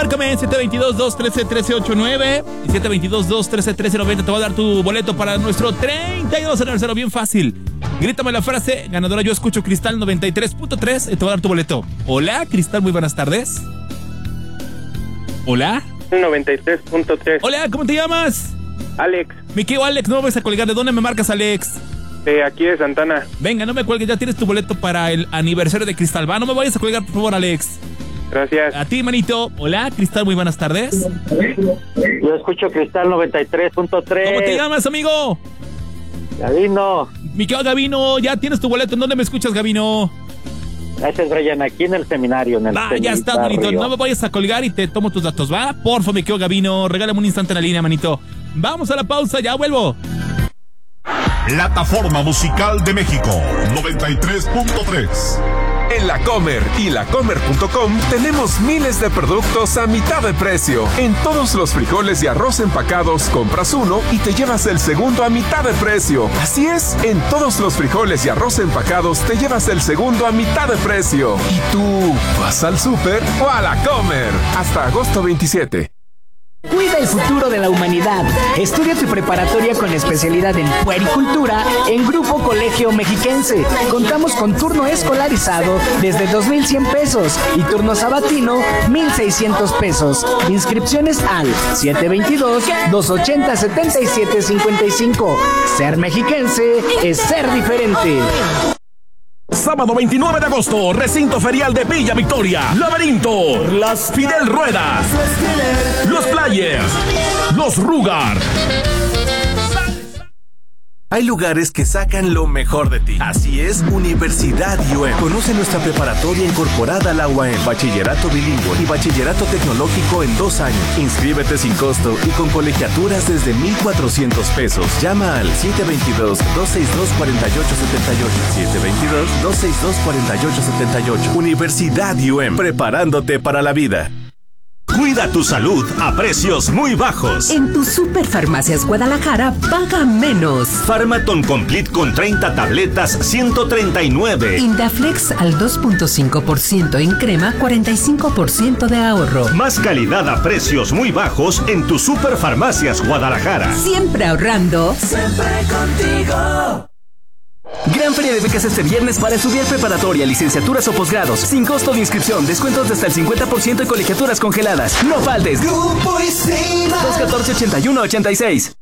Márcame 722-213-1389 y 722-213-1390. Te voy a dar tu boleto para nuestro 32 aniversario. Bien fácil. Grítame la frase ganadora. Yo escucho Cristal 93.3 y te voy a dar tu boleto. Hola, Cristal, muy buenas tardes. Hola. 93.3. Hola, ¿cómo te llamas? Alex. Mi querido Alex, no me vas a colgar. ¿De dónde me marcas, Alex? Aquí de Santana. Venga, no me cuelgues, ya tienes tu boleto para el aniversario de Cristal. Va, no me vayas a colgar, por favor, Alex. Gracias. A ti, manito. Hola, Cristal, muy buenas tardes. Yo escucho Cristal 93.3. ¿Cómo te llamas, amigo? Gavino. Mi querido Gavino, ya tienes tu boleto. ¿En dónde me escuchas, Gavino? Gracias, Brian. Aquí en el seminario. Ya estás, manito. No me vayas a colgar y te tomo tus datos, ¿va? Porfa, mi querido Gavino. Regálame un instante en la línea, manito. Vamos a la pausa, ya vuelvo. Plataforma Musical de México 93.3. En La Comer y lacomer.com tenemos miles de productos a mitad de precio. En todos los frijoles y arroz empacados compras uno y te llevas el segundo a mitad de precio. Así es, en todos los frijoles y arroz empacados te llevas el segundo a mitad de precio. ¿Y tú vas al súper o a La Comer? Hasta agosto 27. Cuida el futuro de la humanidad. Estudia tu preparatoria con especialidad en puericultura en Grupo Colegio Mexiquense. Contamos con turno escolarizado desde 2,100 pesos y turno sabatino 1,600 pesos. Inscripciones al 722-280-7755. Ser mexiquense es ser diferente. Sábado 29 de agosto, recinto ferial de Villa Victoria, Laberinto, las Fidel Ruedas, los Players, los Rugar. Hay lugares que sacan lo mejor de ti. Así es, Universidad UM. Conoce nuestra preparatoria incorporada a la UAM, bachillerato bilingüe y bachillerato tecnológico en 2 años. Inscríbete sin costo y con colegiaturas desde 1,400 pesos. Llama al 722-262-4878. 722-262-4878. Universidad UM, preparándote para la vida. Cuida tu salud a precios muy bajos. En tu Superfarmacias Guadalajara, paga menos. Pharmaton Complete con 30 tabletas, 139. Indaflex al 2.5% en crema, 45% de ahorro. Más calidad a precios muy bajos en tu Superfarmacias Guadalajara. Siempre ahorrando. Siempre contigo. Gran feria de becas este viernes para estudiar preparatoria, licenciaturas o posgrados. Sin costo de inscripción, descuentos de hasta el 50% y colegiaturas congeladas. No faltes. Grupo Isima. 214-8186.